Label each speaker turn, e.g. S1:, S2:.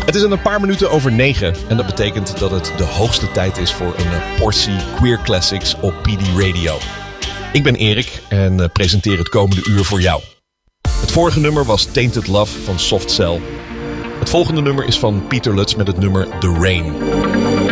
S1: Het is een paar minuten over 9 en dat betekent dat het de hoogste tijd is voor een portie Queer Classics op PD Radio. Ik ben Erik en presenteer het komende uur voor jou. Het vorige nummer was Tainted Love van Soft Cell. Het volgende nummer is van Pieter Lutz met het nummer The Rain.